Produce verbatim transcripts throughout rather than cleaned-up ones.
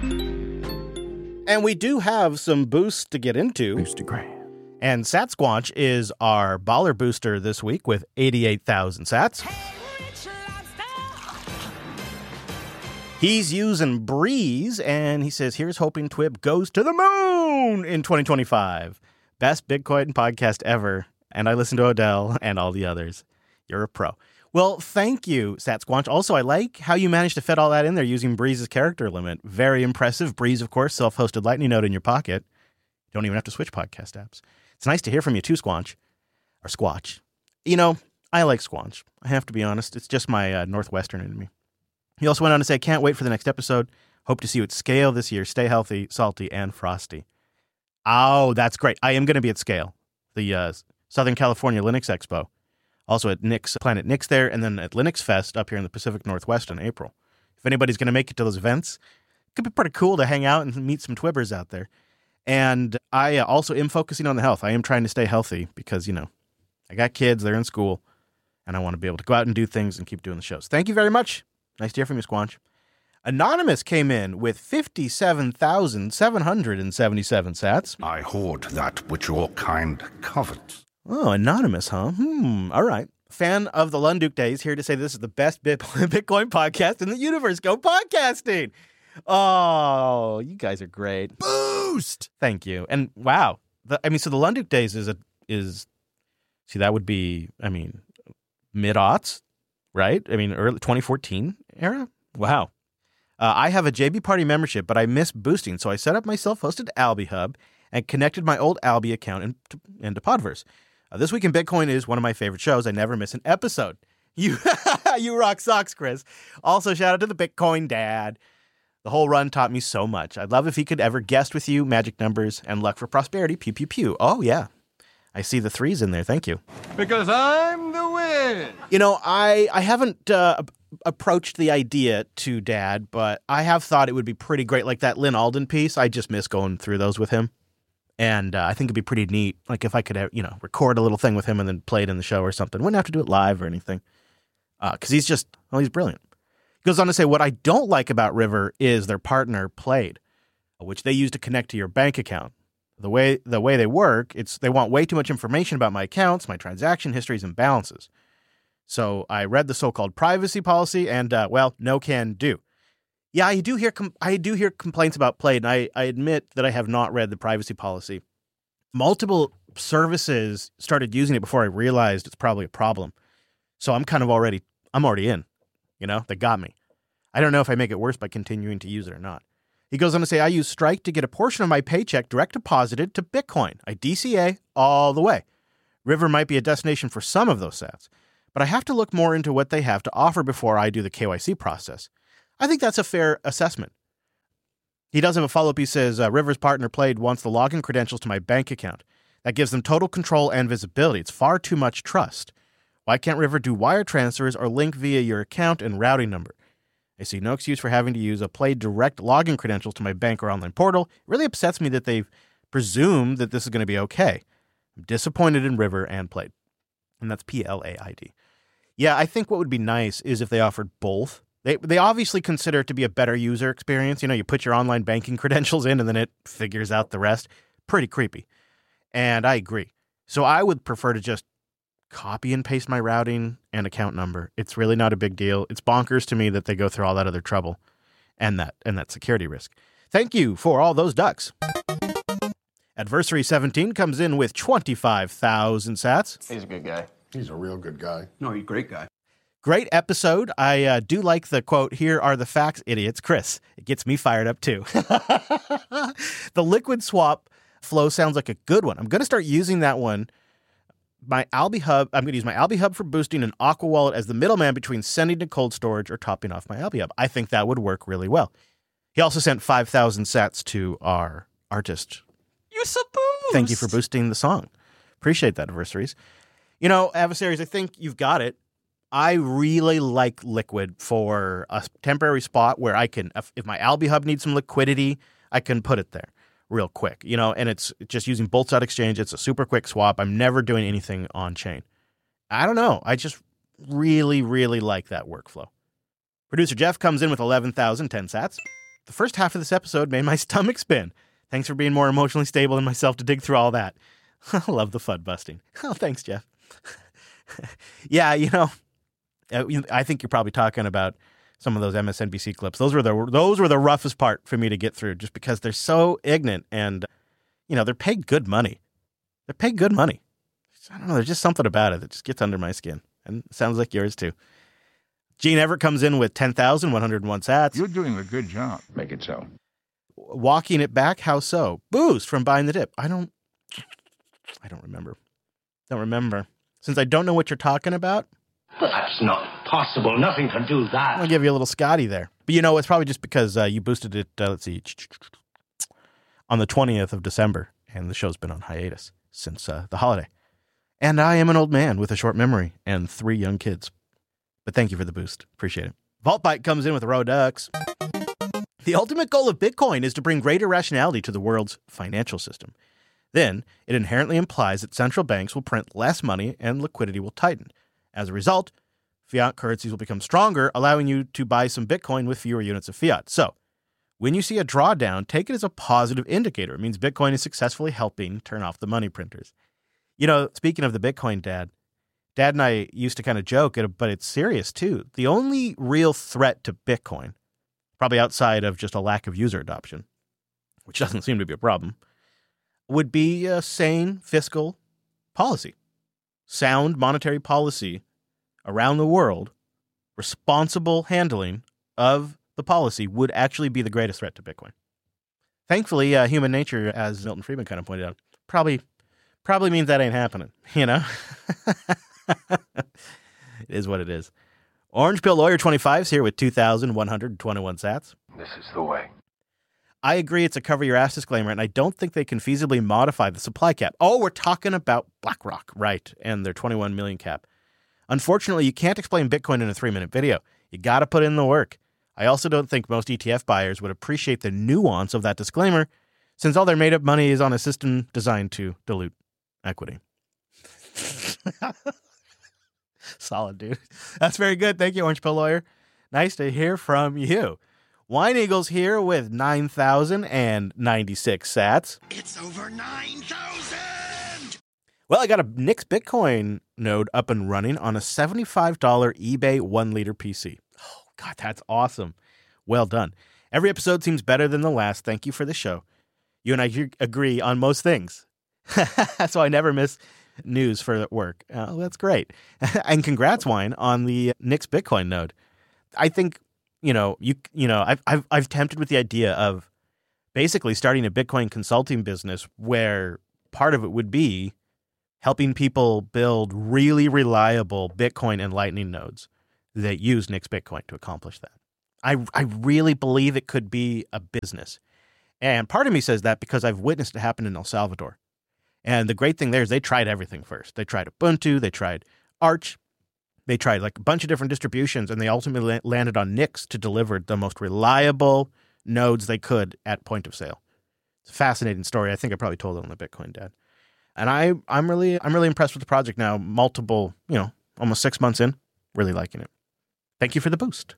And we do have some boosts to get into. Boostergram. And Satsquatch is our baller booster this week with eighty-eight thousand sats. He's using Breeze, and he says, here's hoping Twib goes to the moon in twenty twenty-five. Best Bitcoin podcast ever. And I listen to Odell and all the others. You're a pro. Well, thank you, Satsquatch. Also, I like how you managed to fit all that in there using Breeze's character limit. Very impressive. Breeze, of course, self-hosted Lightning Node in your pocket. You don't even have to switch podcast apps. It's nice to hear from you too, Squanch. Or Squatch. You know, I like Squanch. I have to be honest. It's just my uh, Northwestern in me. He also went on to say, can't wait for the next episode. Hope to see you at Scale this year. Stay healthy, salty, and frosty. Oh, that's great. I am going to be at Scale, the uh, Southern California Linux Expo. Also at Nix, Planet Nix there, and then at Linux Fest up here in the Pacific Northwest in April. If anybody's going to make it to those events, it could be pretty cool to hang out and meet some Twibbers out there. And I uh, also am focusing on the health. I am trying to stay healthy because, you know, I got kids, they're in school, and I want to be able to go out and do things and keep doing the shows. Thank you very much. Nice to hear from you, Squanch. Anonymous came in with fifty-seven thousand seven hundred seventy-seven sats. I hoard that which your kind covets. Oh, Anonymous, huh? Hmm, all right. Fan of the Lunduk days, here to say this is the best Bit- Bitcoin podcast in the universe. Go podcasting! Oh, you guys are great. Boost! Thank you. And wow, the, I mean, so the Lunduk days is, a is, see, that would be, I mean, mid-aughts, right? I mean, early twenty fourteen era? Wow. Uh, I have a J B Party membership, but I miss boosting, so I set up my self-hosted Alby Hub and connected my old Alby account into, into Podverse. Uh, This Week in Bitcoin is one of my favorite shows. I never miss an episode. You you rock socks, Chris. Also, shout out to the Bitcoin Dad. The whole run taught me so much. I'd love if he could ever guest with you. Magic numbers and luck for prosperity. Pew, pew, pew. Oh, yeah. I see the threes in there. Thank you. Because I'm the win. You know, I, I haven't uh, approached the idea to Dad, but I have thought it would be pretty great. Like that Lynn Alden piece. I just miss going through those with him. And uh, I think it'd be pretty neat. Like if I could, you know, record a little thing with him and then play it in the show or something. Wouldn't have to do it live or anything. Because uh, he's just, well, he's brilliant. He goes on to say, what I don't like about River is their partner Plaid, which they use to connect to your bank account. The way the way they work, it's they want way too much information about my accounts, my transaction histories, and balances. So I read the so-called privacy policy, and uh, well, no can do. Yeah, I do hear com- I do hear complaints about Plaid, and I, I admit that I have not read the privacy policy. Multiple services started using it before I realized it's probably a problem. So I'm kind of already I'm already in. You know, they got me. I don't know if I make it worse by continuing to use it or not. He goes on to say, I use Strike to get a portion of my paycheck direct deposited to Bitcoin. I D C A all the way. River might be a destination for some of those sats, but I have to look more into what they have to offer before I do the K Y C process. I think that's a fair assessment. He does have a follow-up. He says, uh, River's partner Plaid wants the login credentials to my bank account. That gives them total control and visibility. It's far too much trust. Why can't River do wire transfers or link via your account and routing number? I see no excuse for having to use a Plaid direct login credentials to my bank or online portal. It really upsets me that they've presumed that this is going to be okay. I'm disappointed in River and Plaid. And that's P L A I D. Yeah, I think what would be nice is if they offered both. They they obviously consider it to be a better user experience. You know, you put your online banking credentials in and then it figures out the rest. Pretty creepy. And I agree. So I would prefer to just copy and paste my routing and account number. It's really not a big deal. It's bonkers to me that they go through all that other trouble and that and that security risk. Thank you for all those ducks. Adversary seventeen comes in with twenty-five thousand sats. He's a good guy. He's a real good guy. No, he's a great guy. Great episode. I uh, do like the quote, here are the facts, idiots. Chris, it gets me fired up too. The liquid swap flow sounds like a good one. I'm going to start using that one. My Alby Hub, I'm going to use my Alby Hub for boosting and Aqua Wallet as the middleman between sending to cold storage or topping off my Alby Hub. I think that would work really well. He also sent five thousand sats to our artist. You're so boost. Thank you for boosting the song. Appreciate that, adversaries. You know, adversaries, I think you've got it. I really like Liquid for a temporary spot where I can, if, if my Alby Hub needs some liquidity, I can put it there real quick, you know, and it's just using Boltz.exchange. It's a super quick swap. I'm never doing anything on chain. I don't know. I just really, really like that workflow. Producer Jeff comes in with eleven thousand ten sats. The first half of this episode made my stomach spin. Thanks for being more emotionally stable than myself to dig through all that. I love the F U D busting. Oh, thanks, Jeff. Yeah, you know, I think you're probably talking about some of those M S N B C clips. Those were the those were the roughest part for me to get through, just because they're so ignorant and, you know, they're paid good money. They're paid good money. I don't know. There's just something about it that just gets under my skin, and it sounds like yours too. Gene Everett comes in with ten thousand one hundred one sats. You're doing a good job. Make it so. Walking it back, how so? Boost from Buying the Dip. I don't, I don't remember. Don't remember. Since I don't know what you're talking about. But that's not possible. Nothing can do that. I'll give you a little Scotty there. But you know, it's probably just because uh, you boosted it, uh, let's see, on the twentieth of December, and the show's been on hiatus since uh, the holiday. And I am an old man with a short memory and three young kids. But thank you for the boost. Appreciate it. Vault Bite comes in with Rodux. The ultimate goal of Bitcoin is to bring greater rationality to the world's financial system. Then, it inherently implies that central banks will print less money and liquidity will tighten. As a result, fiat currencies will become stronger, allowing you to buy some Bitcoin with fewer units of fiat. So, when you see a drawdown, take it as a positive indicator. It means Bitcoin is successfully helping turn off the money printers. You know, speaking of the Bitcoin, Dad, Dad and I used to kind of joke, but it's serious too. The only real threat to Bitcoin, probably outside of just a lack of user adoption, which doesn't seem to be a problem, would be a sane fiscal policy. Sound monetary policy around the world, responsible handling of the policy would actually be the greatest threat to Bitcoin. Thankfully, uh, human nature, as Milton Friedman kind of pointed out, probably probably means that ain't happening, you know? It is what it is. Orange Pill Lawyer twenty-five is here with two thousand one hundred twenty-one sats. This is the way. I agree it's a cover your ass disclaimer, and I don't think they can feasibly modify the supply cap. Oh, we're talking about BlackRock, right, and their twenty-one million cap. Unfortunately, you can't explain Bitcoin in a three-minute video. You got to put in the work. I also don't think most E T F buyers would appreciate the nuance of that disclaimer, since all their made-up money is on a system designed to dilute equity. Solid, dude. That's very good. Thank you, Orange Pill Lawyer. Nice to hear from you. Wine Eagle's here with nine thousand ninety-six sats. It's over nine thousand! Well, I got a Nix Bitcoin node up and running on a seventy-five dollars eBay one-liter P C. Oh, God, that's awesome. Well done. Every episode seems better than the last. Thank you for the show. You and I agree on most things. So I never miss news for work. Oh, that's great. And congrats, Wine, on the Nix Bitcoin node. I think, you know, you you know, I've I've I've tempted with the idea of basically starting a Bitcoin consulting business where part of it would be helping people build really reliable Bitcoin and Lightning nodes that use Nix Bitcoin to accomplish that. I I really believe it could be a business. And part of me says that because I've witnessed it happen in El Salvador. And the great thing there is they tried everything first. They tried Ubuntu, they tried Arch, they tried like a bunch of different distributions, and they ultimately landed on Nix to deliver the most reliable nodes they could at point of sale. It's a fascinating story. I think I probably told it on the Bitcoin Dad. And I, I'm really, I'm really impressed with the project now. Multiple, you know, almost six months in, really liking it. Thank you for the boost.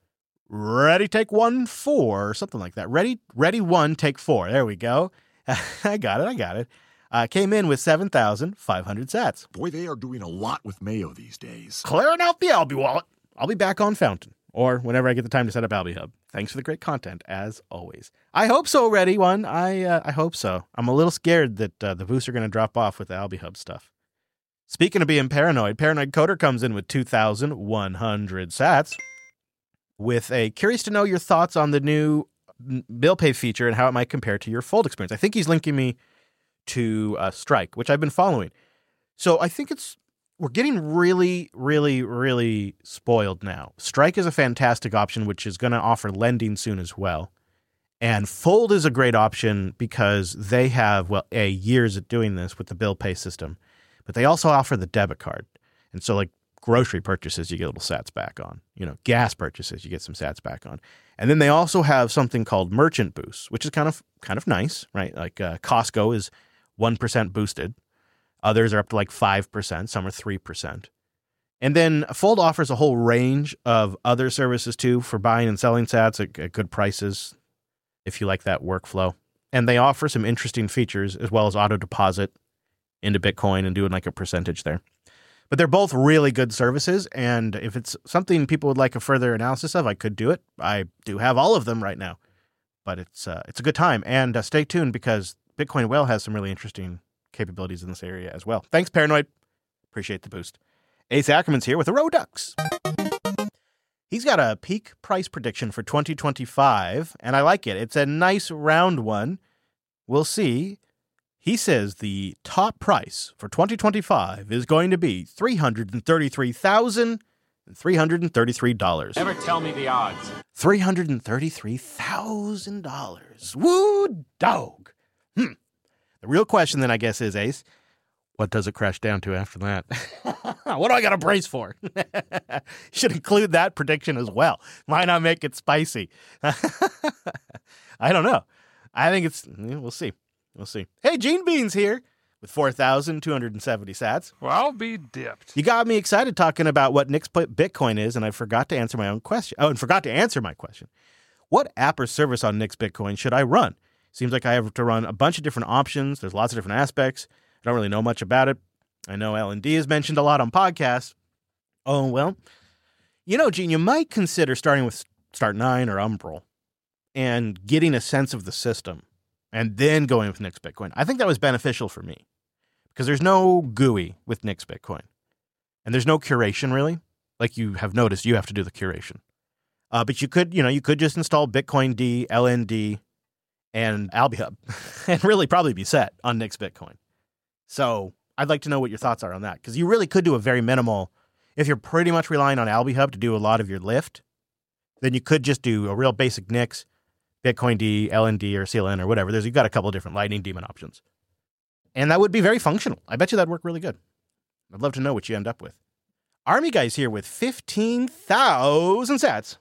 Ready, take one, four, something like that. Ready, ready, one, take four. There we go. I got it. I got it. Uh, came in with seven thousand five hundred sats. Boy, they are doing a lot with Mayo these days. Clearing out the Alby wallet. I'll be back on Fountain, or whenever I get the time to set up Alby Hub. Thanks for the great content, as always. I hope so, Ready One. I uh, I hope so. I'm a little scared that uh, the boosts are going to drop off with the Alby Hub stuff. Speaking of being paranoid, Paranoid Coder comes in with two thousand one hundred sats with a curious to know your thoughts on the new bill pay feature and how it might compare to your Fold experience. I think he's linking me to uh, Strike, which I've been following. So I think it's, we're getting really, really, really spoiled now. Strike is a fantastic option, which is going to offer lending soon as well. And Fold is a great option because they have, well, a years at doing this with the bill pay system, but they also offer the debit card. And so like grocery purchases, you get little sats back on, you know, gas purchases, you get some sats back on. And then they also have something called merchant boosts, which is kind of, kind of nice, right? Like uh, Costco is one percent boosted. Others are up to like five percent. Some are three percent. And then Fold offers a whole range of other services too for buying and selling sats at, at good prices. if you like that workflow. And they offer some interesting features as well as auto deposit into Bitcoin and doing like a percentage there. But they're both really good services. And if it's something people would like a further analysis of, I could do it. I do have all of them right now. But it's uh, it's a good time. And uh, stay tuned because Bitcoin Whale has some really interesting capabilities in this area as well. Thanks, Paranoid. Appreciate the boost. Ace Ackerman's here with the Rodux. He's got a peak price prediction for twenty twenty-five, and I like it. It's a nice round one. We'll see. He says the top price for twenty twenty-five is going to be three hundred thirty-three thousand three hundred thirty-three dollars. Never tell me the odds. three hundred thirty-three thousand dollars. Woo, dog. Hmm. The real question then, I guess, is, Ace, what does it crash down to after that? What do I got to brace for? Should include that prediction as well. Why not make it spicy? I don't know. I think it's, we'll see. We'll see. Hey, Gene Bean's here with four thousand two hundred seventy sats. Well, I'll be dipped. You got me excited talking about what Nick's Bitcoin is, and I forgot to answer my own question. Oh, and forgot to answer my question. What app or service on Nick's Bitcoin should I run? Seems like I have to run a bunch of different options. There's lots of different aspects. I don't really know much about it. I know L and D is mentioned a lot on podcasts. Oh, well, you know, Gene, you might consider starting with Start nine or Umbrel and getting a sense of the system and then going with Nick's Bitcoin. I think that was beneficial for me because there's no G U I with Nick's Bitcoin and there's no curation really. Like you have noticed, you have to do the curation. Uh, but you could, you know, you could just install Bitcoin D, L N D, and AlbiHub and really probably be set on Nick's Bitcoin. So I'd like to know what your thoughts are on that because you really could do a very minimal, if you're pretty much relying on AlbiHub to do a lot of your lift, then you could just do a real basic Nix, Bitcoin D, L N D, or C L N or whatever. There's, you've got a couple of different Lightning Daemon options. And that would be very functional. I bet you that'd work really good. I'd love to know what you end up with. Army Guy's here with fifteen thousand sats.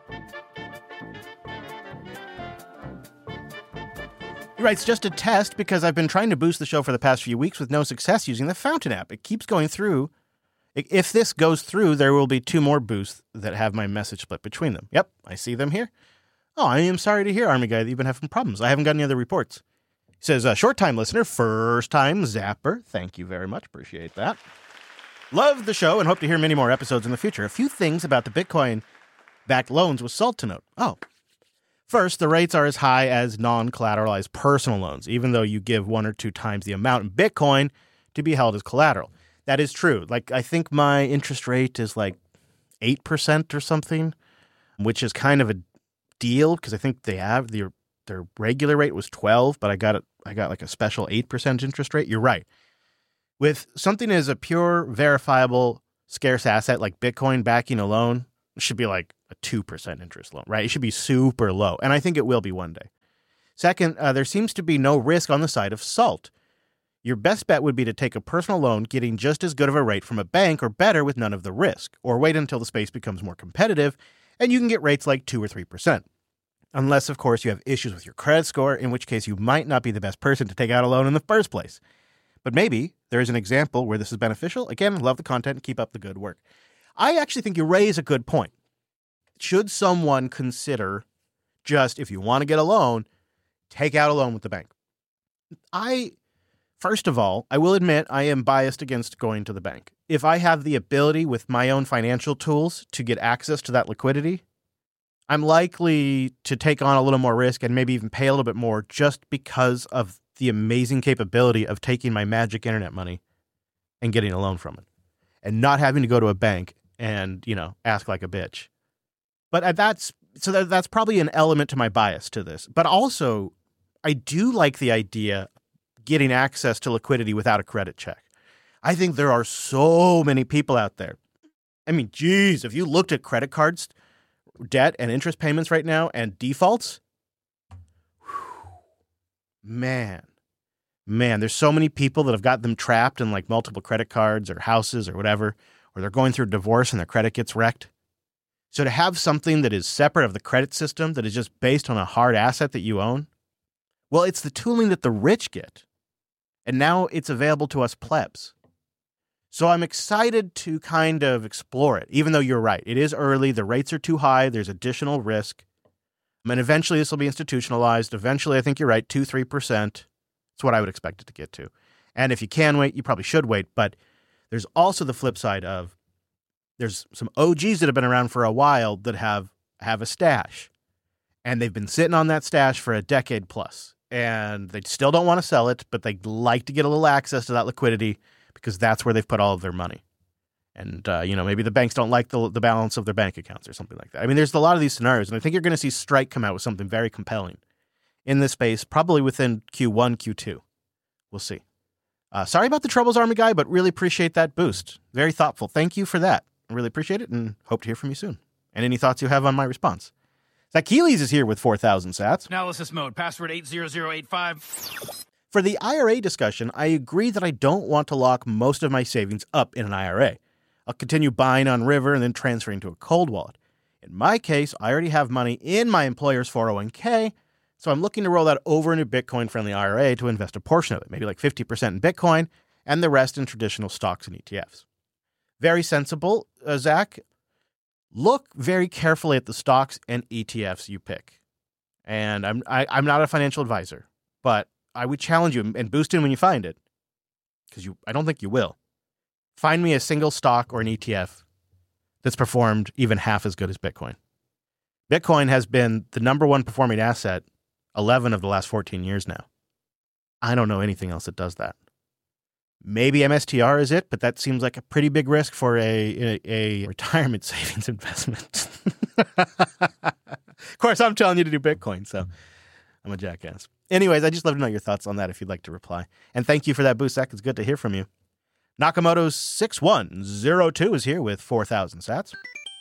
He writes, just a test because I've been trying to boost the show for the past few weeks with no success using the Fountain app. It keeps going through. If this goes through, there will be two more boosts that have my message split between them. Yep, I see them here. Oh, I am sorry to hear, Army Guy, that you've been having problems. I haven't got any other reports. He says, uh, short-time listener, first-time zapper. Thank you very much. Appreciate that. Love the show and hope to hear many more episodes in the future. A few things about the Bitcoin-backed loans with Salt to note. Oh. First, the rates are as high as non-collateralized personal loans, even though you give one or two times the amount in Bitcoin to be held as collateral. That is true. Like, I think my interest rate is like eight percent or something, which is kind of a deal because I think they have their their regular rate was twelve, but I got it. I got like a special eight percent interest rate. You're right. With something as a pure, verifiable, scarce asset like Bitcoin backing a loan, it should be like a two percent interest loan, right? It should be super low. And I think it will be one day. Second, uh, there seems to be no risk on the side of Salt. Your best bet would be to take a personal loan, getting just as good of a rate from a bank or better with none of the risk, or wait until the space becomes more competitive and you can get rates like two or three percent. Unless, of course, you have issues with your credit score, in which case you might not be the best person to take out a loan in the first place. But maybe there is an example where this is beneficial. Again, love the content and keep up the good work. I actually think you raise a good point. Should someone consider just, if you want to get a loan, take out a loan with the bank? I, first of all, I will admit I am biased against going to the bank. If I have the ability with my own financial tools to get access to that liquidity, I'm likely to take on a little more risk and maybe even pay a little bit more just because of the amazing capability of taking my magic internet money and getting a loan from it and not having to go to a bank and, you know, ask like a bitch. But that's so that, that's probably an element to my bias to this. But also, I do like the idea getting access to liquidity without a credit check. I think there are so many people out there. I mean, geez, if you looked at credit cards, debt and interest payments right now and defaults, whew, man, man, there's so many people that have got them trapped in like multiple credit cards or houses or whatever, or they're going through a divorce and their credit gets wrecked. So to have something that is separate of the credit system, that is just based on a hard asset that you own, well, it's the tooling that the rich get. And now it's available to us plebs. So I'm excited to kind of explore it, even though you're right. It is early. The rates are too high. There's additional risk. And eventually this will be institutionalized. Eventually, I think you're right, two, three percent. That's what I would expect it to get to. And if you can wait, you probably should wait. But there's also the flip side of there's some O Gs that have been around for a while that have, have a stash. And they've been sitting on that stash for a decade plus. And they still don't want to sell it, but they like to get a little access to that liquidity because that's where they've put all of their money. And, uh, you know, maybe the banks don't like the, the balance of their bank accounts or something like that. I mean, there's a lot of these scenarios, and I think you're going to see Strike come out with something very compelling in this space, probably within Q one, Q two. We'll see. Uh, sorry about the Troubles Army guy, but really appreciate that boost. Very thoughtful. Thank you for that. I really appreciate it and hope to hear from you soon. And any thoughts you have on my response. Zach Keeley's is here with four thousand sats. Analysis mode, password eight zero zero eight five. For the I R A discussion, I agree that I don't want to lock most of my savings up in an I R A. I'll continue buying on River and then transferring to a cold wallet. In my case, I already have money in my employer's four oh one k, so I'm looking to roll that over into a Bitcoin-friendly I R A to invest a portion of it, maybe like fifty percent in Bitcoin and the rest in traditional stocks and E T Fs. Very sensible, uh, Zach. Look very carefully at the stocks and E T Fs you pick. And I'm I, I'm not a financial advisor, but I would challenge you and boost in when you find it, because you I don't think you will. Find me a single stock or an E T F that's performed even half as good as Bitcoin. Bitcoin has been the number one performing asset eleven of the last fourteen years now. I don't know anything else that does that. Maybe M S T R is it, but that seems like a pretty big risk for a, a, a retirement savings investment. Of course, I'm telling you to do Bitcoin, so I'm a jackass. Anyways, I'd just love to know your thoughts on that if you'd like to reply. And thank you for that boost, Zach. It's good to hear from you. Nakamoto six one zero two is here with four thousand sats.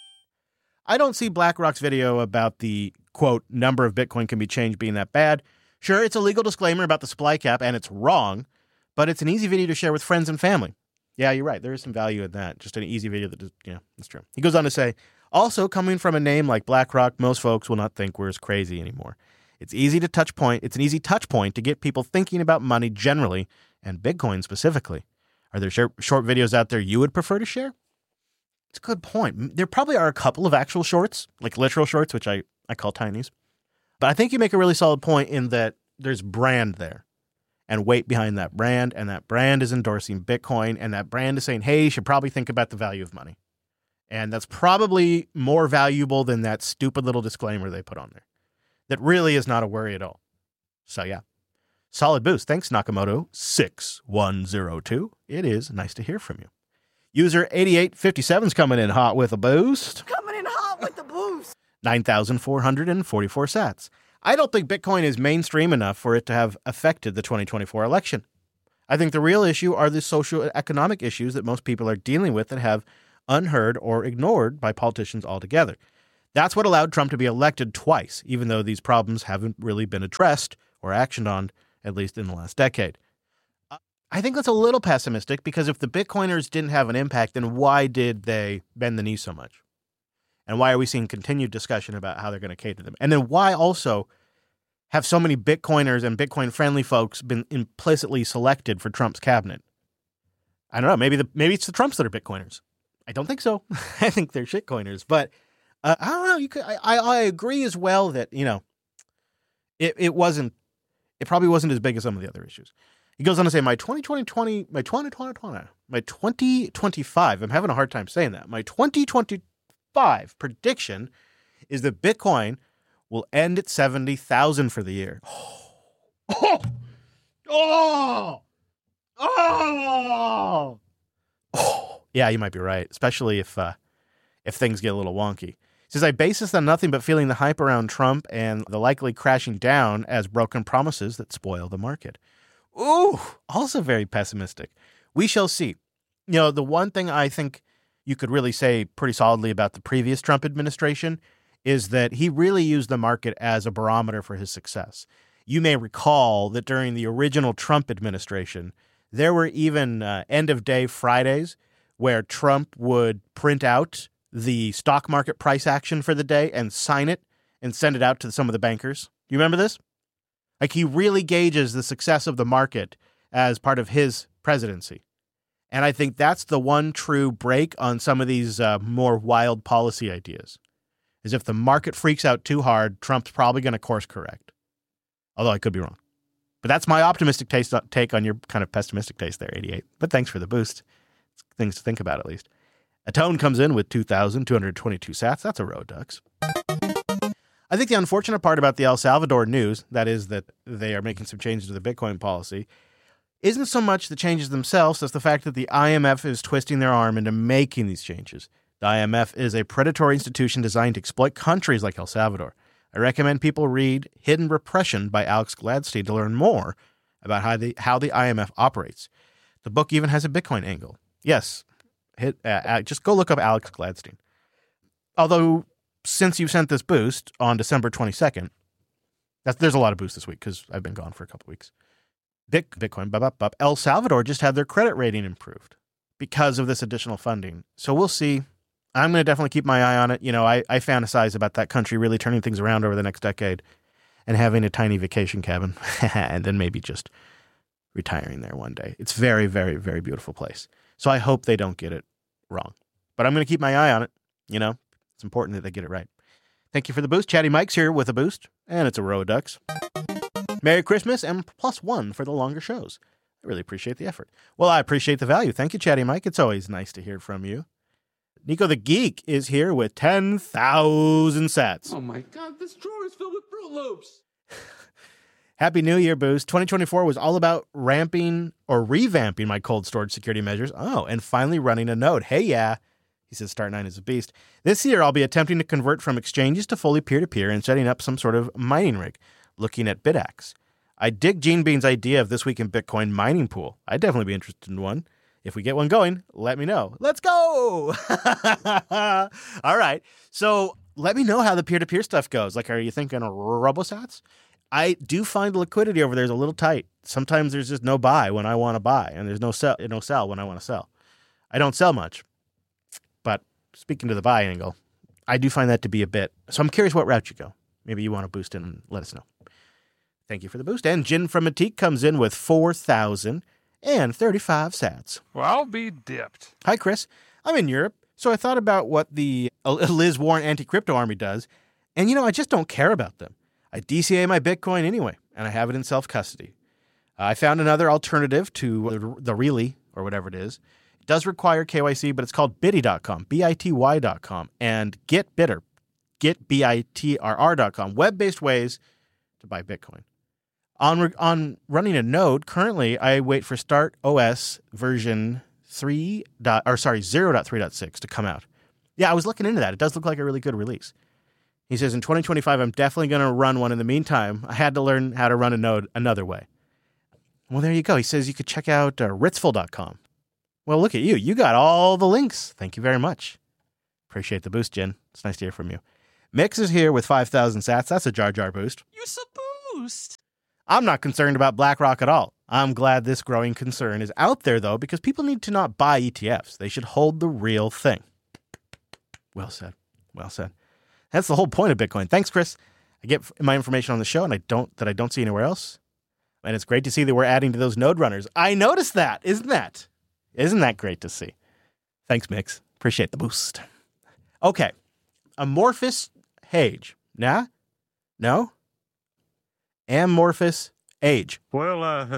I don't see BlackRock's video about the, quote, number of Bitcoin can be changed being that bad. Sure, it's a legal disclaimer about the supply cap, and it's wrong, but it's an easy video to share with friends and family. Yeah, you're right. There is some value in that. Just an easy video that, is, yeah, that's true. He goes on to say, also, coming from a name like BlackRock, most folks will not think we're as crazy anymore. It's easy to touch point. It's an easy touch point to get people thinking about money generally and Bitcoin specifically. Are there short videos out there you would prefer to share? It's a good point. There probably are a couple of actual shorts, like literal shorts, which I, I call tinies. But I think you make a really solid point in that there's brand there and weight behind that brand, and that brand is endorsing Bitcoin, and that brand is saying, hey, you should probably think about the value of money. And that's probably more valuable than that stupid little disclaimer they put on there. That really is not a worry at all. So yeah, solid boost. Thanks, Nakamoto six one zero two. It is nice to hear from you. User eighty-eight fifty-seven is coming in hot with a boost. Coming in hot with the boost. nine thousand four hundred forty-four sats. I don't think Bitcoin is mainstream enough for it to have affected the twenty twenty-four election. I think the real issue are the socio-economic issues that most people are dealing with that have unheard or ignored by politicians altogether. That's what allowed Trump to be elected twice, even though these problems haven't really been addressed or actioned on, at least in the last decade. I think that's a little pessimistic, because if the Bitcoiners didn't have an impact, then why did they bend the knee so much? And why are we seeing continued discussion about how they're going to cater them? And then why also have so many Bitcoiners and Bitcoin-friendly folks been implicitly selected for Trump's cabinet? I don't know. Maybe the maybe it's the Trumps that are Bitcoiners. I don't think so. I think they're shitcoiners. But uh, I don't know. You could. I, I I agree as well that, you know, it it wasn't. It probably wasn't as big as some of the other issues. He goes on to say, my twenty twenty, my twenty twenty, my twenty twenty-five, I'm having a hard time saying that. My twenty twenty-five prediction is that Bitcoin will end at seventy thousand for the year. Oh, oh, oh, oh. Yeah, you might be right, especially if uh, if things get a little wonky. He says, I base this on nothing but feeling the hype around Trump and the likely crashing down as broken promises that spoil the market. Ooh, also very pessimistic. We shall see. You know, the one thing I think you could really say pretty solidly about the previous Trump administration is that he really used the market as a barometer for his success. You may recall that during the original Trump administration, there were even uh, end-of-day Fridays where Trump would print out the stock market price action for the day and sign it and send it out to some of the bankers. Do you remember this? Like, he really gauges the success of the market as part of his presidency. And I think that's the one true break on some of these uh, more wild policy ideas. is if the market freaks out too hard, Trump's probably going to course correct. Although I could be wrong. But that's my optimistic taste, take on your kind of pessimistic taste there, eighty-eight. But thanks for the boost. It's things to think about at least. Atone comes in with two thousand two hundred twenty-two sats. That's a row, Ducks. I think the unfortunate part about the El Salvador news, that is that they are making some changes to the Bitcoin policy, isn't so much the changes themselves as the fact that the I M F is twisting their arm into making these changes. The I M F is a predatory institution designed to exploit countries like El Salvador. I recommend people read Hidden Repression by Alex Gladstein to learn more about how the, how the I M F operates. The book even has a Bitcoin angle. Yes, hit, uh, just go look up Alex Gladstein. Although, since you sent this boost on December twenty-second, that's, there's a lot of boosts this week because I've been gone for a couple weeks. Bitcoin, bup, bup, bup. El Salvador just had their credit rating improved because of this additional funding. So we'll see. I'm going to definitely keep my eye on it. You know, I, I fantasize about that country really turning things around over the next decade and having a tiny vacation cabin and then maybe just retiring there one day. It's very, very, very beautiful place. So I hope they don't get it wrong. But I'm going to keep my eye on it. You know, it's important that they get it right. Thank you for the boost. Chatty Mike's here with a boost, and it's a row of ducks. Merry Christmas and plus one for the longer shows. I really appreciate the effort. Well, I appreciate the value. Thank you, Chatty Mike. It's always nice to hear from you. Nico the Geek is here with ten thousand sats. Oh my God, this drawer is filled with Fruit Loops. Happy New Year, Boost. twenty twenty-four was all about ramping or revamping my cold storage security measures. Oh, and finally running a node. Hey, yeah. He says Start nine is a beast. This year, I'll be attempting to convert from exchanges to fully peer-to-peer and setting up some sort of mining rig, looking at BitAxe. I dig Gene Bean's idea of This Week in Bitcoin mining pool. I'd definitely be interested in one. If we get one going, let me know. Let's go! All right. So let me know how the peer-to-peer stuff goes. Like, are you thinking of RoboSats? I do find the liquidity over there is a little tight. Sometimes there's just no buy when I want to buy, and there's no sell, no sell when I want to sell. I don't sell much. But speaking to the buy angle, I do find that to be a bit. So I'm curious what route you go. Maybe you want to boost in and let us know. Thank you for the boost. And Jin from Matique comes in with four thousand thirty-five sats. Well, I'll be dipped. Hi, Chris. I'm in Europe, so I thought about what the Liz Warren anti-crypto army does. And, you know, I just don't care about them. I D C A my Bitcoin anyway, and I have it in self-custody. Uh, I found another alternative to the, the Really, or whatever it is. It does require K Y C, but it's called Bitty dot com, B I T Y dot com, and Get Bitter, Get B I T R R dot com, web-based ways to buy Bitcoin. On on running a node, currently I wait for Start O S version three dot, or sorry, zero point three point six to come out. Yeah, I was looking into that. It does look like a really good release. He says in twenty twenty-five, I'm definitely going to run one. In the meantime, I had to learn how to run a node another way. Well, there you go. He says you could check out uh, Ritzful dot com. Well, look at you. You got all the links. Thank you very much. Appreciate the boost, Jen. It's nice to hear from you. Mix is here with five thousand sats. That's a Jar Jar boost. You a boost. I'm not concerned about BlackRock at all. I'm glad this growing concern is out there, though, because people need to not buy E T Fs. They should hold the real thing. Well said. Well said. That's the whole point of Bitcoin. Thanks, Chris. I get my information on the show, and I don't that I don't see anywhere else. And it's great to see that we're adding to those node runners. I noticed that. Isn't that? Isn't that great to see? Thanks, Mix. Appreciate the boost. Okay. Amorphous Hage. Nah? No? Amorphous Age. Well, uh...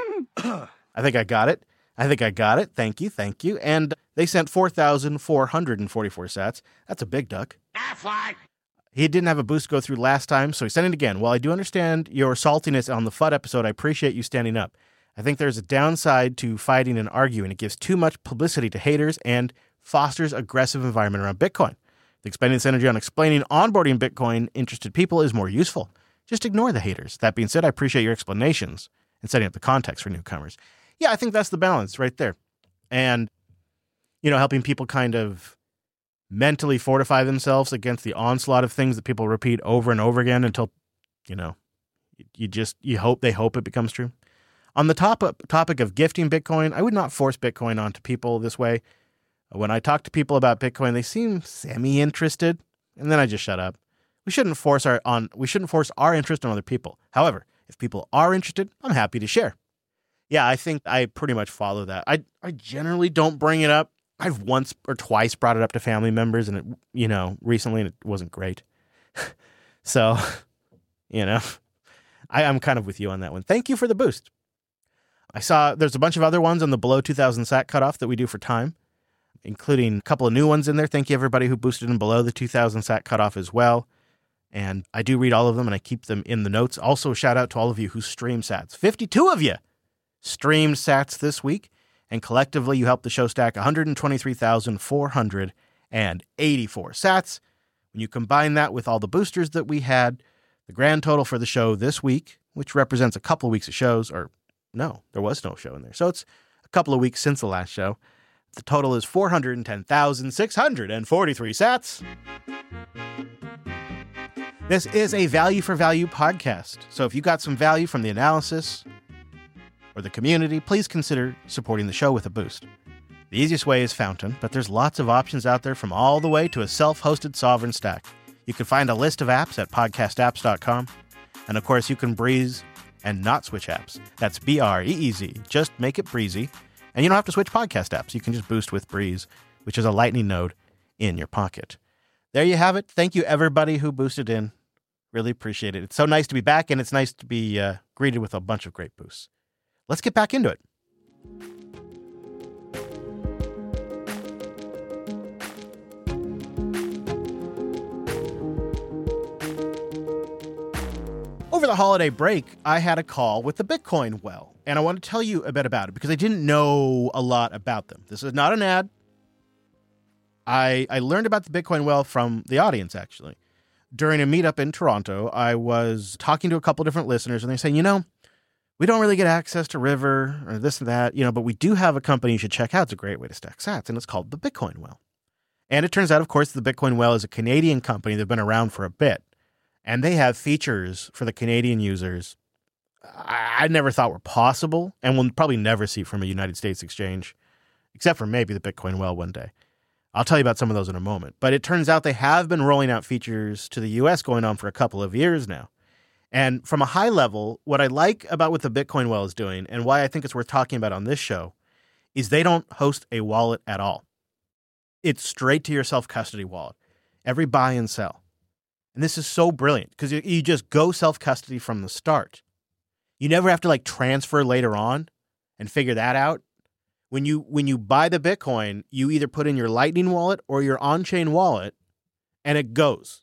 I think I got it. I think I got it. Thank you. Thank you. And they sent four thousand four hundred forty-four sats. That's a big duck. Affleck! He didn't have a boost go through last time, so he sent it again. While I do understand your saltiness on the F U D episode, I appreciate you standing up. I think there's a downside to fighting and arguing. It gives too much publicity to haters and fosters aggressive environment around Bitcoin. I think spending this energy on explaining onboarding Bitcoin interested people is more useful. Just ignore the haters. That being said, I appreciate your explanations and setting up the context for newcomers. Yeah, I think that's the balance right there. And, you know, helping people kind of mentally fortify themselves against the onslaught of things that people repeat over and over again until, you know, you just, you hope, they hope it becomes true. On the top topic of gifting Bitcoin, I would not force Bitcoin onto people this way. When I talk to people about Bitcoin, they seem semi-interested, and then I just shut up. We shouldn't force our on we shouldn't force our interest on other people. However, if people are interested, I'm happy to share. Yeah, I think I pretty much follow that. I I generally don't bring it up I've once or twice brought it up to family members, and it, you know, recently, and it wasn't great. So, you know, I, I'm kind of with you on that one. Thank you for the boost. I saw there's a bunch of other ones on the below two thousand sat cutoff that we do for time, including a couple of new ones in there. Thank you, everybody who boosted in below the two thousand sat cutoff as well. And I do read all of them, and I keep them in the notes. Also, shout out to all of you who stream sats. fifty-two of you streamed sats this week, and collectively you helped the show stack one hundred twenty-three thousand four hundred eighty-four sats. When you combine that with all the boosters that we had, the grand total for the show this week, which represents a couple of weeks of shows, or no, there was no show in there. So it's a couple of weeks since the last show. The total is four hundred ten thousand six hundred forty-three sats. This is a value for value podcast. So if you got some value from the analysis or the community, please consider supporting the show with a boost. The easiest way is Fountain, but there's lots of options out there from all the way to a self-hosted sovereign stack. You can find a list of apps at podcast apps dot com. And of course, you can breeze and not switch apps. That's B R E E Z. Just make it breezy. And you don't have to switch podcast apps. You can just boost with Breeze, which is a lightning node in your pocket. There you have it. Thank you, everybody who boosted in. Really appreciate it. It's so nice to be back, and it's nice to be uh, greeted with a bunch of great boosts. Let's get back into it. Over the holiday break, I had a call with the Bitcoin Well, and I want to tell you a bit about it because I didn't know a lot about them. This is not an ad. I I learned about the Bitcoin Well from the audience, actually. During a meetup in Toronto, I was talking to a couple different listeners, and they're saying, you know, we don't really get access to River or this and that, you know, but we do have a company you should check out. It's a great way to stack sats, and it's called the Bitcoin Well. And it turns out, of course, the Bitcoin Well is a Canadian company. They've been around for a bit. And they have features for the Canadian users I, I never thought were possible and will probably never see from a United States exchange, except for maybe the Bitcoin Well one day. I'll tell you about some of those in a moment. But it turns out they have been rolling out features to the U S going on for a couple of years now. And from a high level, what I like about what the Bitcoin Well is doing and why I think it's worth talking about on this show is they don't host a wallet at all. It's straight to your self-custody wallet. Every buy and sell. And this is so brilliant because you, you just go self-custody from the start. You never have to like transfer later on and figure that out. When you when you buy the Bitcoin, you either put in your Lightning wallet or your on-chain wallet, and it goes.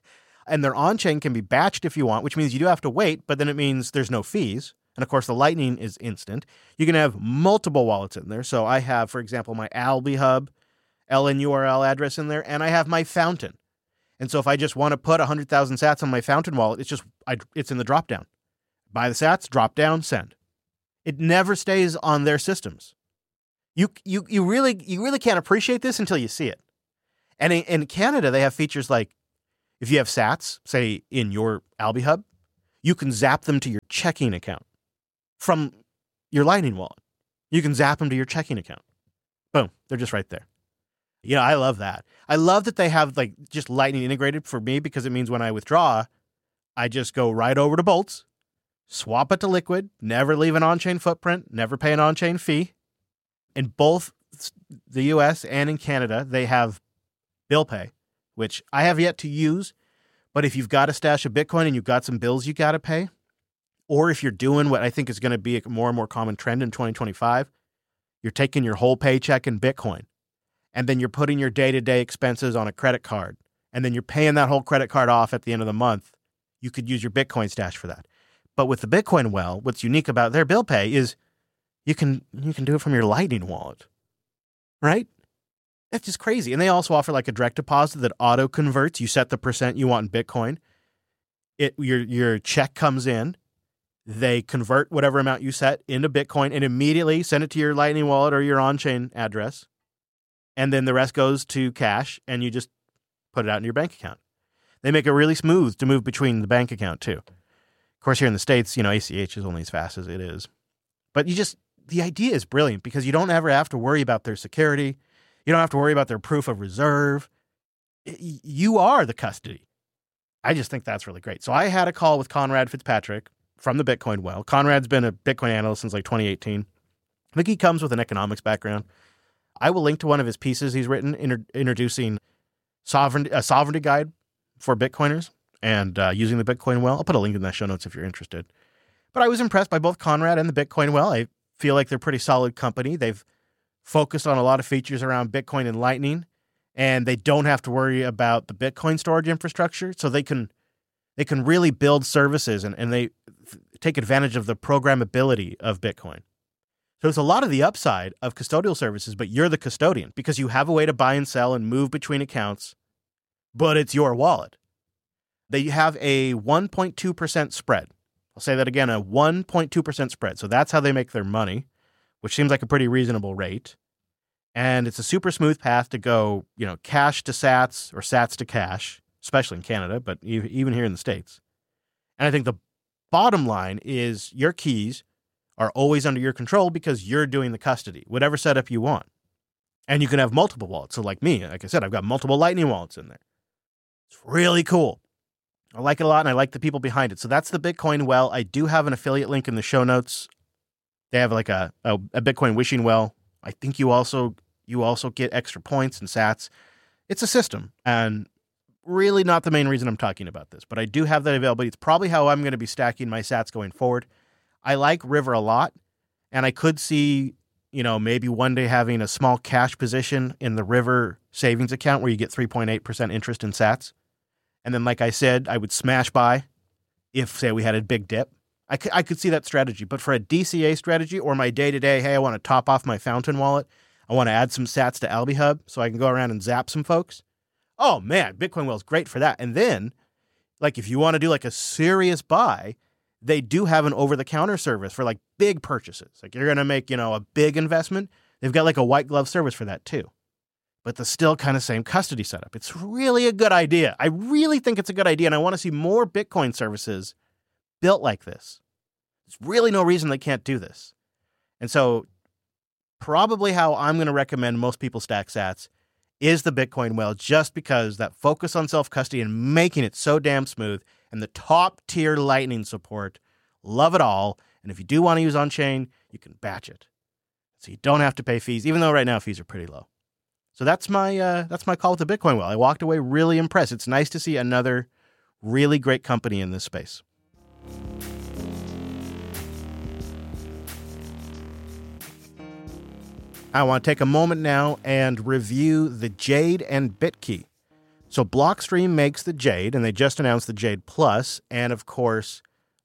And their on-chain can be batched if you want, which means you do have to wait, but then it means there's no fees. And of course, the Lightning is instant. You can have multiple wallets in there. So I have, for example, my AlbiHub L N U R L address in there, and I have my Fountain. And so if I just want to put one hundred thousand sats on my Fountain wallet, it's just I, it's in the drop-down. Buy the sats, drop down, send. It never stays on their systems. You you you really you really can't appreciate this until you see it. And in, in Canada, they have features like if you have sats, say in your AlbiHub, you can zap them to your checking account from your Lightning wallet. You can zap them to your checking account. Boom, they're just right there. You know, I love that. I love that they have like just Lightning integrated for me because it means when I withdraw, I just go right over to Boltz, swap it to Liquid, never leave an on-chain footprint, never pay an on-chain fee. In both the U S and in Canada, they have bill pay, which I have yet to use. But if you've got a stash of Bitcoin and you've got some bills you got to pay, or if you're doing what I think is going to be a more and more common trend in twenty twenty-five, you're taking your whole paycheck in Bitcoin, and then you're putting your day-to-day expenses on a credit card, and then you're paying that whole credit card off at the end of the month, you could use your Bitcoin stash for that. But with the Bitcoin Well, what's unique about their bill pay is you can you can do it from your Lightning wallet, right? That's just crazy. And they also offer like a direct deposit that auto converts. You set the percent you want in Bitcoin. It your your check comes in. They convert whatever amount you set into Bitcoin and immediately send it to your Lightning wallet or your on-chain address. And then the rest goes to cash and you just put it out in your bank account. They make it really smooth to move between the bank account too. Of course, here in the States, you know, A C H is only as fast as it is. But you just, the idea is brilliant because you don't ever have to worry about their security. You don't have to worry about their proof of reserve. You are the custody. I just think that's really great. So I had a call with Conrad Fitzpatrick from the Bitcoin Well. Conrad's been a Bitcoin analyst since like twenty eighteen. I think he comes with an economics background. I will link to one of his pieces he's written inter- introducing sovereignty, a sovereignty guide for Bitcoiners and uh, using the Bitcoin well. I'll put a link in the show notes if you're interested. But I was impressed by both Conrad and the Bitcoin well. I feel like they're a pretty solid company. They've focused on a lot of features around Bitcoin and Lightning, and they don't have to worry about the Bitcoin storage infrastructure. So they can they can really build services and, and they take advantage of the programmability of Bitcoin. So it's a lot of the upside of custodial services, but you're the custodian because you have a way to buy and sell and move between accounts, but it's your wallet. They have a one point two percent spread. I'll say that again, a one point two percent spread. So that's how they make their money, which seems like a pretty reasonable rate. And it's a super smooth path to go, you know, cash to sats or sats to cash, especially in Canada, but even here in the States. And I think the bottom line is your keys are always under your control because you're doing the custody, whatever setup you want. And you can have multiple wallets. So like me, like I said, I've got multiple Lightning wallets in there. It's really cool. I like it a lot, and I like the people behind it. So that's the Bitcoin well. I do have an affiliate link in the show notes. They have like a, a, a Bitcoin wishing well. I think you also you also get extra points and sats. It's a system, and really not the main reason I'm talking about this, but I do have that availability. It's probably how I'm going to be stacking my sats going forward. I like River a lot, and I could see, you know, maybe one day having a small cash position in the River savings account where you get three point eight percent interest in sats. And then, like I said, I would smash buy if, say, we had a big dip. I could, I could see that strategy. But for a D C A strategy or my day-to-day, hey, I want to top off my Fountain wallet, I want to add some sats to AlbiHub so I can go around and zap some folks. Oh, man, Bitcoin Well is great for that. And then, like, if you want to do, like, a serious buy, they do have an over-the-counter service for, like, big purchases. Like, you're going to make, you know, a big investment. They've got, like, a white glove service for that, too. But the still kind of same custody setup. It's really a good idea. I really think it's a good idea, and I want to see more Bitcoin services built like this. There's really no reason they can't do this. And so probably how I'm going to recommend most people stack sats is the Bitcoin well, just because that focus on self-custody and making it so damn smooth and the top-tier Lightning support. Love it all. And if you do want to use on-chain, you can batch it. So you don't have to pay fees, even though right now fees are pretty low. So that's my uh, that's my call with the Bitcoin well. I walked away really impressed. It's nice to see another really great company in this space. I want to take a moment now and review the Jade and Bitkey. So Blockstream makes the Jade, and they just announced the Jade Plus, and of course,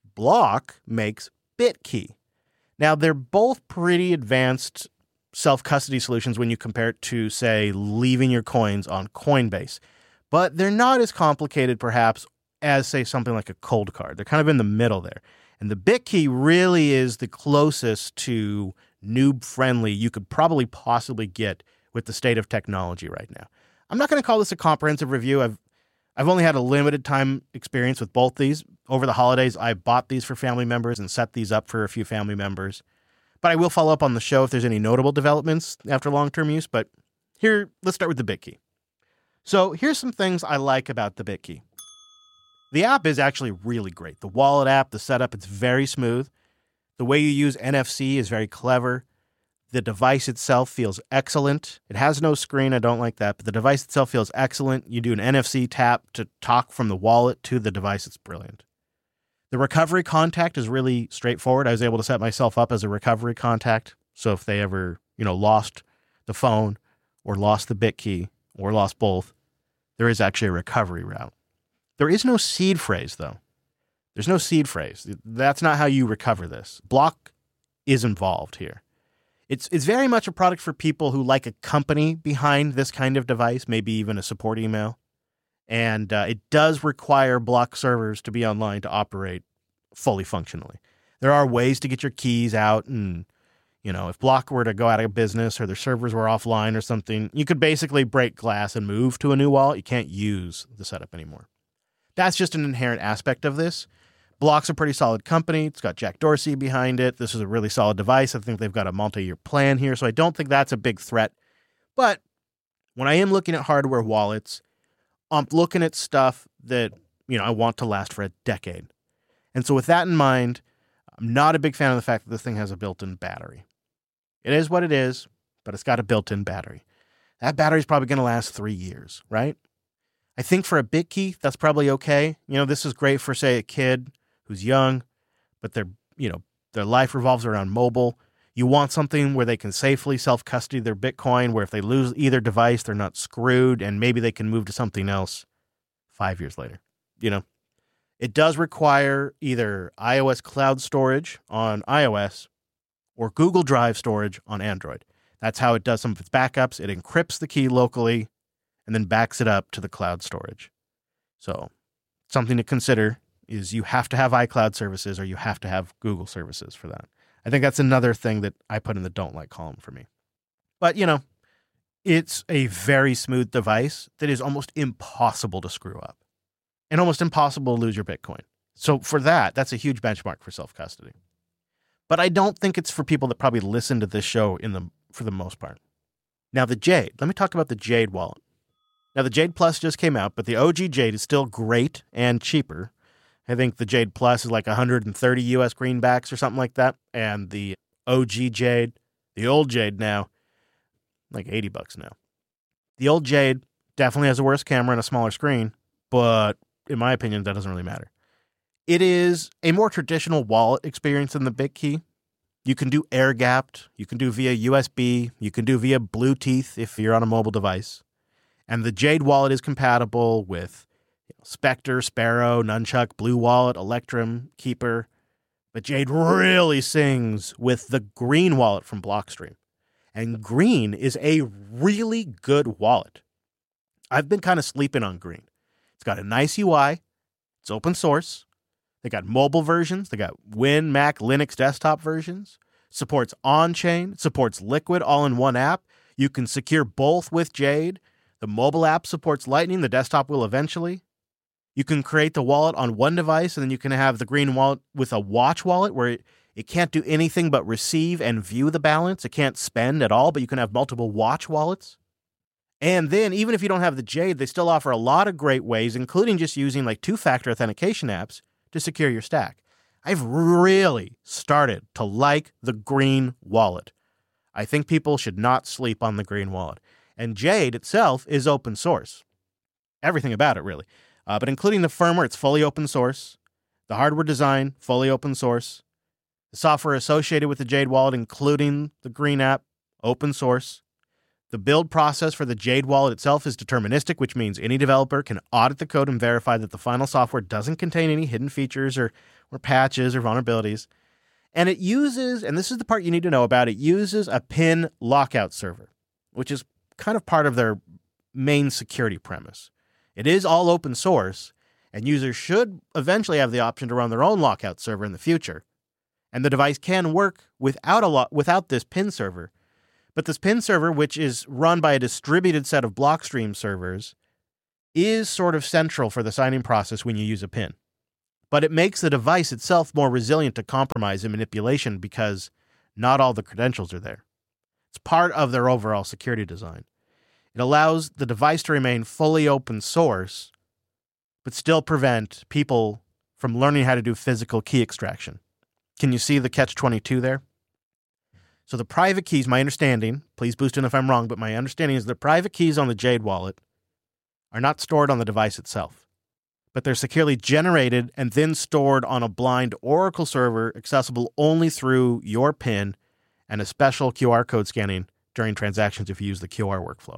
Block makes Bitkey. Now, they're both pretty advanced self-custody solutions when you compare it to, say, leaving your coins on Coinbase. But they're not as complicated, perhaps, as, say, something like a cold card. They're kind of in the middle there. And the Bitkey really is the closest to noob-friendly you could probably possibly get with the state of technology right now. I'm not going to call this a comprehensive review. I've I've only had a limited time experience with both these. Over the holidays, I bought these for family members and set these up for a few family members. But I will follow up on the show if there's any notable developments after long-term use. But here, let's start with the Bitkey. So here's some things I like about the Bitkey. The app is actually really great. The wallet app, the setup, it's very smooth. The way you use N F C is very clever. The device itself feels excellent. It has no screen. I don't like that. But the device itself feels excellent. You do an N F C tap to talk from the wallet to the device. It's brilliant. The recovery contact is really straightforward. I was able to set myself up as a recovery contact. So if they ever, you know, lost the phone or lost the Bitkey or lost both, there is actually a recovery route. There is no seed phrase, though. There's no seed phrase. That's not how you recover this. Block is involved here. It's it's very much a product for people who like a company behind this kind of device, maybe even a support email. And uh, it does require Block servers to be online to operate fully functionally. There are ways to get your keys out, and you know, if Block were to go out of business or their servers were offline or something, you could basically break glass and move to a new wallet. You can't use the setup anymore. That's just an inherent aspect of this. Block's a pretty solid company. It's got Jack Dorsey behind it. This is a really solid device. I think they've got a multi-year plan here, so I don't think that's a big threat. But when I am looking at hardware wallets, I'm looking at stuff that, you know, I want to last for a decade. And so with that in mind, I'm not a big fan of the fact that this thing has a built-in battery. It is what it is. but it's got a built-in battery. That battery's probably going to last three years, right? I think for a Bitkey, that's probably okay. You know, this is great for, say, a kid who's young, but their, you know, their life revolves around mobile. You want something where they can safely self-custody their Bitcoin, where if they lose either device, they're not screwed, and maybe they can move to something else five years later. You know, it does require either iOS cloud storage on iOS or Google Drive storage on Android. That's how it does some of its backups. It encrypts the key locally and then backs it up to the cloud storage. So something to consider is you have to have iCloud services or you have to have Google services for that. I think that's another thing that I put in the don't like column for me. But, you know, it's a very smooth device that is almost impossible to screw up and almost impossible to lose your Bitcoin. So for that, that's a huge benchmark for self-custody. But I don't think it's for people that probably listen to this show in the for the most part. Now, the Jade. Let me talk about the Jade wallet. Now, the Jade Plus just came out, but the O G Jade is still great and cheaper. I think the Jade Plus is like one hundred thirty U S greenbacks or something like that. And the O G Jade, the old Jade now, like eighty bucks now. The old Jade definitely has a worse camera and a smaller screen, but in my opinion, that doesn't really matter. It is a more traditional wallet experience than the Bitkey. You can do air-gapped, you can do via U S B, you can do via Bluetooth if you're on a mobile device. And the Jade wallet is compatible with you know, Spectre, Sparrow, Nunchuck, Blue Wallet, Electrum, Keeper. But Jade really sings with the Green wallet from Blockstream. And Green is a really good wallet. I've been kind of sleeping on Green. It's got a nice U I. It's open source. They got mobile versions. They got Win, Mac, Linux desktop versions. Supports on-chain. Supports Liquid all in one app. You can secure both with Jade. The mobile app supports Lightning. The desktop will eventually. You can create the wallet on one device, and then you can have the Green wallet with a watch wallet where it, it can't do anything but receive and view the balance. It can't spend at all, but you can have multiple watch wallets. And then, even if you don't have the Jade, they still offer a lot of great ways, including just using like two-factor authentication apps to secure your stack. I've really started to like the Green wallet. I think people should not sleep on the Green wallet. And Jade itself is open source. Everything about it, really. Uh, but including the firmware, it's fully open source. The hardware design, fully open source. The software associated with the Jade wallet, including the Green app, open source. The build process for the Jade wallet itself is deterministic, which means any developer can audit the code and verify that the final software doesn't contain any hidden features or, or patches or vulnerabilities. And it uses, and this is the part you need to know about, it uses a PIN lockout server, which is kind of part of their main security premise. It is all open source, and users should eventually have the option to run their own lockout server in the future. And the device can work without a lo- without this PIN server. But this PIN server, which is run by a distributed set of Blockstream servers, is sort of central for the signing process when you use a PIN. But it makes the device itself more resilient to compromise and manipulation because not all the credentials are there. It's part of their overall security design. It allows the device to remain fully open source, but still prevent people from learning how to do physical key extraction. Can you see the catch twenty-two there? So the private keys, my understanding, please boost in if I'm wrong, but my understanding is the private keys on the Jade wallet are not stored on the device itself, but they're securely generated and then stored on a blind Oracle server accessible only through your PIN and a special Q R code scanning during transactions if you use the Q R workflow.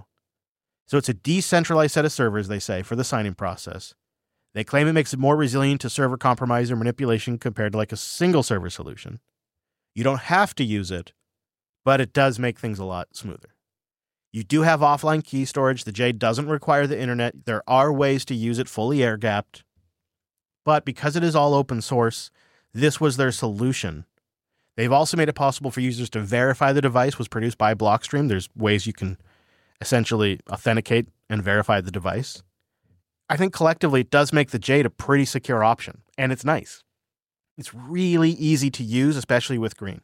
So it's a decentralized set of servers, they say, for the signing process. They claim it makes it more resilient to server compromise or manipulation compared to like a single server solution. You don't have to use it, but it does make things a lot smoother. You do have offline key storage. The Jade doesn't require the internet. There are ways to use it fully air-gapped. But because it is all open source, this was their solution. They've also made it possible for users to verify the device was produced by Blockstream. There's ways you can essentially authenticate and verify the device. I think collectively it does make the Jade a pretty secure option, and it's nice. It's really easy to use, especially with Green.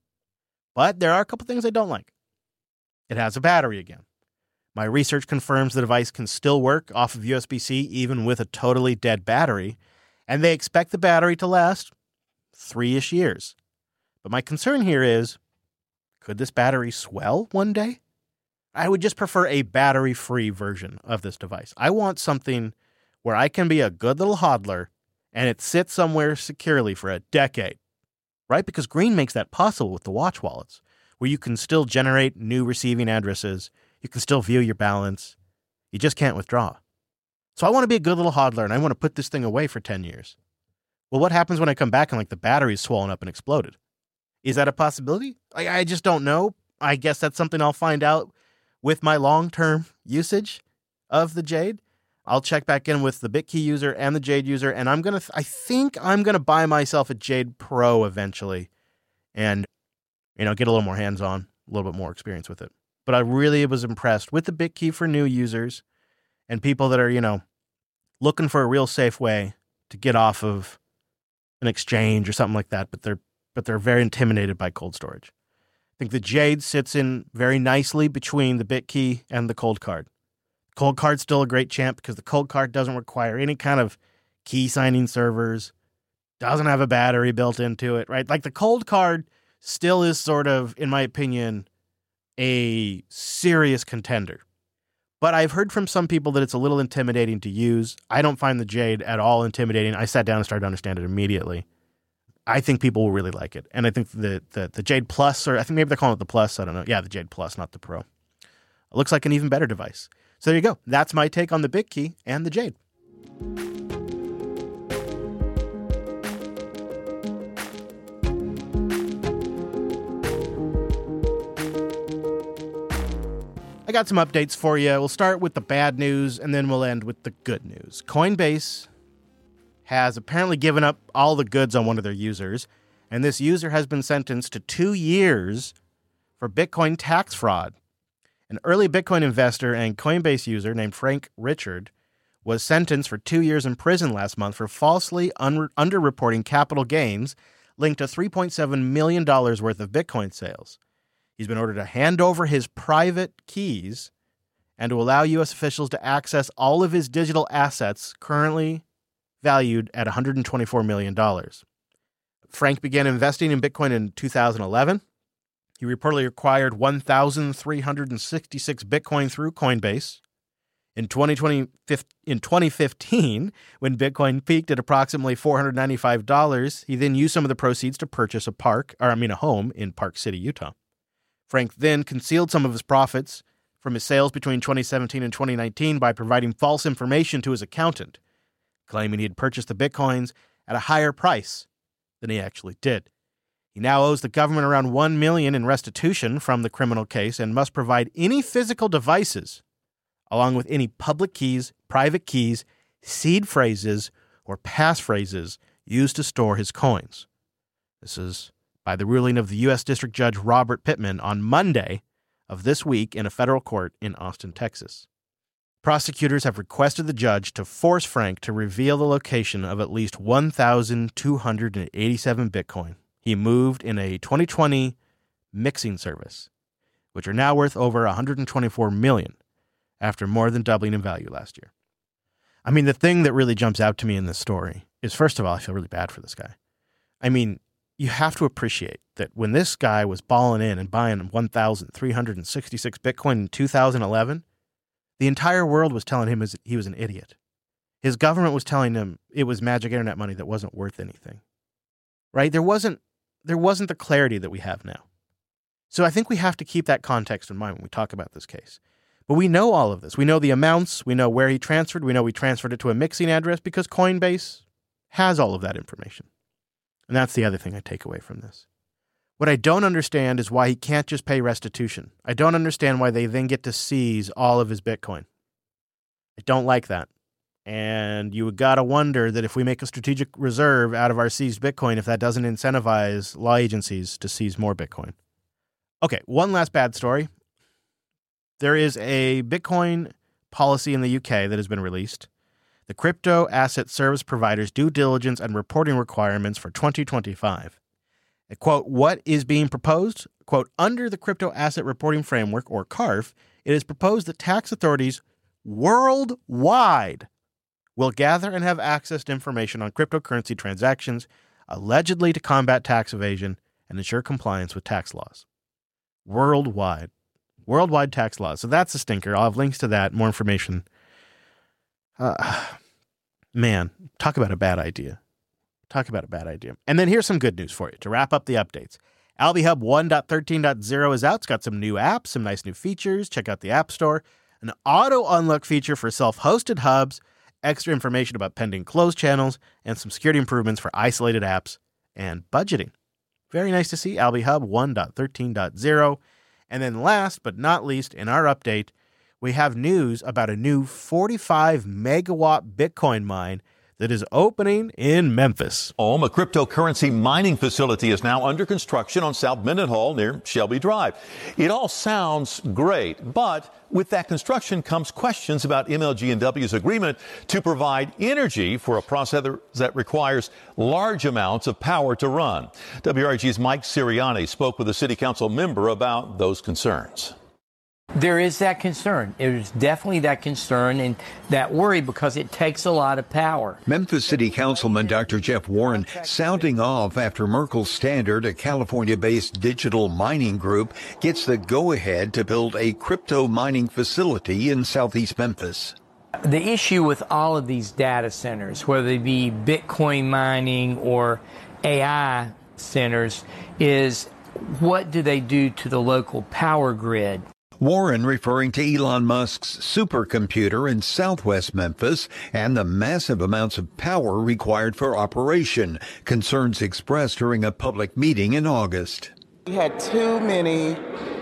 But there are a couple things I don't like. It has a battery again. My research confirms the device can still work off of U S B C even with a totally dead battery, and they expect the battery to last three-ish years. But my concern here is, could this battery swell one day? I would just prefer a battery-free version of this device. I want something where I can be a good little hodler and it sits somewhere securely for a decade, right? Because Green makes that possible with the watch wallets, where you can still generate new receiving addresses. You can still view your balance. You just can't withdraw. So I want to be a good little hodler, and I want to put this thing away for ten years. Well, what happens when I come back and like the battery's swollen up and exploded? Is that a possibility? I, I just don't know. I guess that's something I'll find out with my long-term usage of the Jade. I'll check back in with the BitKey user and the Jade user, and I'm going to, I think I'm going to buy myself a Jade Pro eventually and, you know, get a little more hands-on, a little bit more experience with it. But I really was impressed with the BitKey for new users and people that are, you know, looking for a real safe way to get off of an exchange or something like that, but they're but they're very intimidated by cold storage. I think the Jade sits in very nicely between the BitKey and the Cold Card. Cold Card's still a great champ because the Cold Card doesn't require any kind of key signing servers, doesn't have a battery built into it, right? Like the Cold Card still is sort of, in my opinion, a serious contender. But I've heard from some people that it's a little intimidating to use. I don't find the Jade at all intimidating. I sat down and started to understand it immediately. I think people will really like it. And I think the, the, the Jade Plus, or I think maybe they're calling it the Plus. I don't know. Yeah, the Jade Plus, not the Pro. It looks like an even better device. So there you go. That's my take on the BitKey and the Jade. I got some updates for you. We'll start with the bad news, and then we'll end with the good news. Coinbase has apparently given up all the goods on one of their users, and this user has been sentenced to two years for Bitcoin tax fraud. An early Bitcoin investor and Coinbase user named Frank Richard was sentenced for two years in prison last month for falsely un- underreporting capital gains linked to three point seven million dollars worth of Bitcoin sales. He's been ordered to hand over his private keys and to allow U S officials to access all of his digital assets currently valued at one hundred twenty-four million dollars. Frank began investing in Bitcoin in two thousand eleven. He reportedly acquired one thousand three hundred sixty-six Bitcoin through Coinbase. In twenty twenty, in twenty fifteen, when Bitcoin peaked at approximately four hundred ninety-five dollars, he then used some of the proceeds to purchase a park, or I mean a home in Park City, Utah. Frank then concealed some of his profits from his sales between twenty seventeen and twenty nineteen by providing false information to his accountant, claiming he had purchased the Bitcoins at a higher price than he actually did. He now owes the government around one million dollars in restitution from the criminal case and must provide any physical devices, along with any public keys, private keys, seed phrases, or passphrases used to store his coins. This is by the ruling of the U S District Judge Robert Pittman on Monday of this week in a federal court in Austin, Texas. Prosecutors have requested the judge to force Frank to reveal the location of at least one thousand two hundred eighty-seven Bitcoin he moved in a twenty twenty mixing service, which are now worth over one hundred twenty-four million dollars after more than doubling in value last year. I mean, the thing that really jumps out to me in this story is, first of all, I feel really bad for this guy. I mean, you have to appreciate that when this guy was balling in and buying one thousand three hundred sixty-six Bitcoin in two thousand eleven, the entire world was telling him he was an idiot. His government was telling him it was magic internet money that wasn't worth anything. Right? There wasn't there wasn't the clarity that we have now. So I think we have to keep that context in mind when we talk about this case. But we know all of this. We know the amounts. We know where he transferred. We know he transferred it to a mixing address because Coinbase has all of that information. And that's the other thing I take away from this. What I don't understand is why he can't just pay restitution. I don't understand why they then get to seize all of his Bitcoin. I don't like that. And you gotta wonder that if we make a strategic reserve out of our seized Bitcoin, if that doesn't incentivize law agencies to seize more Bitcoin. Okay, one last bad story. There is a Bitcoin policy in the U K that has been released. The Crypto Asset Service Providers Due Diligence and Reporting Requirements for twenty twenty-five. And, quote, what is being proposed? Quote, under the Crypto Asset Reporting Framework, or C A R F, it is proposed that tax authorities worldwide will gather and have access to information on cryptocurrency transactions, allegedly to combat tax evasion and ensure compliance with tax laws. worldwide. Worldwide tax laws. So that's a stinker. I'll have links to that, more information. Uh, man, talk about a bad idea. Talk about a bad idea. And then here's some good news for you to wrap up the updates. AlbiHub one point thirteen point oh is out. It's got some new apps, some nice new features. Check out the App Store. An auto-unlock feature for self-hosted hubs, extra information about pending closed channels, and some security improvements for isolated apps and budgeting. Very nice to see AlbiHub one point thirteen point oh. And then last but not least, in our update, we have news about a new forty-five megawatt Bitcoin mine that is opening in Memphis. Home, a cryptocurrency mining facility is now under construction on South Mendenhall near Shelby Drive. It all sounds great, but with that construction comes questions about M L G and W's agreement to provide energy for a process that requires large amounts of power to run. W R G's Mike Sirianni spoke with a city council member about those concerns. There is that concern. There's definitely that concern and that worry because it takes a lot of power. Memphis City Councilman Doctor Jeff Warren sounding off after Merkle Standard, a California-based digital mining group, gets the go-ahead to build a crypto mining facility in southeast Memphis. The issue with all of these data centers, whether they be Bitcoin mining or A I centers, is what do they do to the local power grid? Warren referring to Elon Musk's supercomputer in southwest Memphis and the massive amounts of power required for operation, concerns expressed during a public meeting in August. We had too many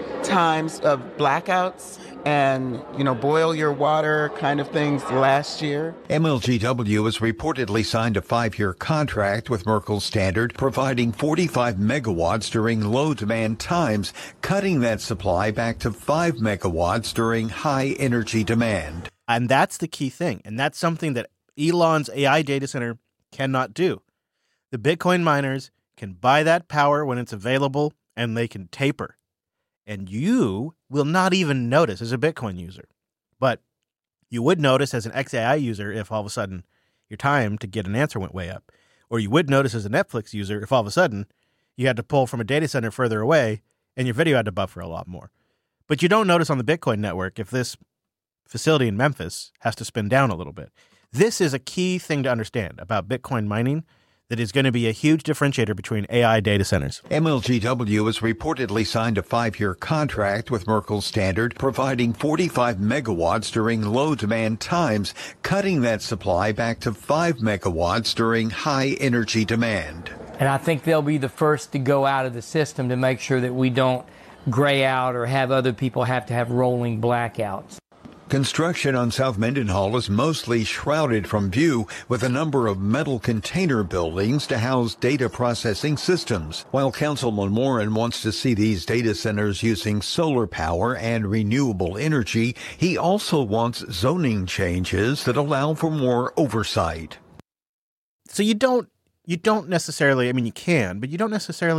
times of blackouts and, you know, boil your water kind of things last year. M L G W has reportedly signed a five-year contract with Merkle Standard, providing forty-five megawatts during low-demand times, cutting that supply back to five megawatts during high-energy demand. And that's the key thing. And that's something that Elon's A I data center cannot do. The Bitcoin miners can buy that power when it's available, and they can taper. And you will not even notice as a Bitcoin user. But you would notice as an X A I user if all of a sudden your time to get an answer went way up. Or you would notice as a Netflix user if all of a sudden you had to pull from a data center further away and your video had to buffer a lot more. But you don't notice on the Bitcoin network if this facility in Memphis has to spin down a little bit. This is a key thing to understand about Bitcoin mining that is going to be a huge differentiator between A I data centers. M L G W has reportedly signed a five-year contract with Merkle Standard, providing forty-five megawatts during low-demand times, cutting that supply back to five megawatts during high-energy demand. And I think they'll be the first to go out of the system to make sure that we don't gray out or have other people have to have rolling blackouts. Construction on South Mendenhall is mostly shrouded from view, with a number of metal container buildings to house data processing systems. While Councilman Warren wants to see these data centers using solar power and renewable energy, he also wants zoning changes that allow for more oversight. So you don't, you don't necessarily, I mean, you can, but you don't necessarily